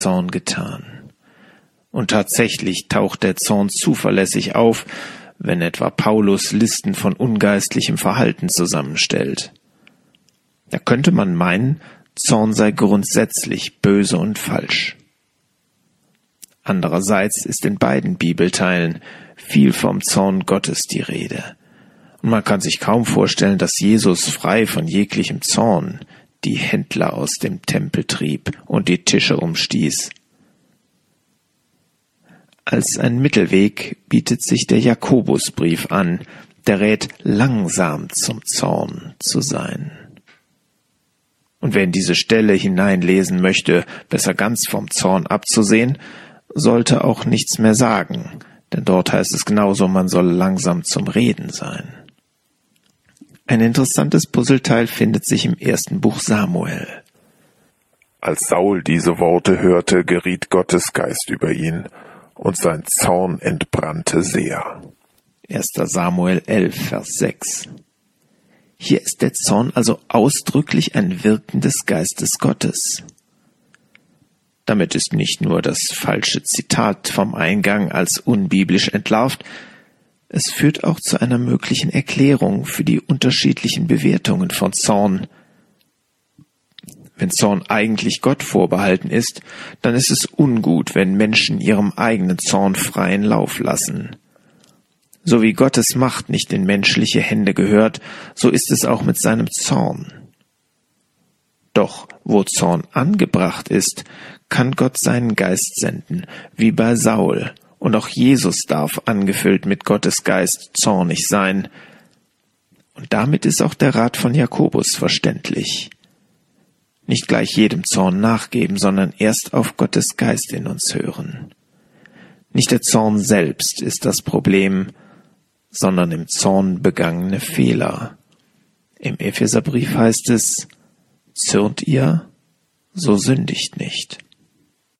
Zorn getan. Und tatsächlich taucht der Zorn zuverlässig auf, wenn etwa Paulus Listen von ungeistlichem Verhalten zusammenstellt. Da könnte man meinen, Zorn sei grundsätzlich böse und falsch. Andererseits ist in beiden Bibelteilen viel vom Zorn Gottes die Rede. Und man kann sich kaum vorstellen, dass Jesus frei von jeglichem Zorn die Händler aus dem Tempel trieb und die Tische umstieß. Als ein Mittelweg bietet sich der Jakobusbrief an, der rät, langsam zum Zorn zu sein. Und wer in diese Stelle hineinlesen möchte, besser ganz vom Zorn abzusehen, sollte auch nichts mehr sagen, denn dort heißt es genauso, man soll langsam zum Reden sein. Ein interessantes Puzzleteil findet sich im 1. Buch Samuel. Als Saul diese Worte hörte, geriet Gottes Geist über ihn, und sein Zorn entbrannte sehr. 1. Samuel 11, Vers 6. Hier ist der Zorn also ausdrücklich ein Wirken des Geistes Gottes. Damit ist nicht nur das falsche Zitat vom Eingang als unbiblisch entlarvt, es führt auch zu einer möglichen Erklärung für die unterschiedlichen Bewertungen von Zorn. Wenn Zorn eigentlich Gott vorbehalten ist, dann ist es ungut, wenn Menschen ihrem eigenen Zorn freien Lauf lassen. So wie Gottes Macht nicht in menschliche Hände gehört, so ist es auch mit seinem Zorn. Doch wo Zorn angebracht ist, kann Gott seinen Geist senden, wie bei Saul, und auch Jesus darf, angefüllt mit Gottes Geist, zornig sein. Und damit ist auch der Rat von Jakobus verständlich. Nicht gleich jedem Zorn nachgeben, sondern erst auf Gottes Geist in uns hören. Nicht der Zorn selbst ist das Problem, sondern im Zorn begangene Fehler. Im Epheserbrief heißt es, zürnt ihr, so sündigt nicht.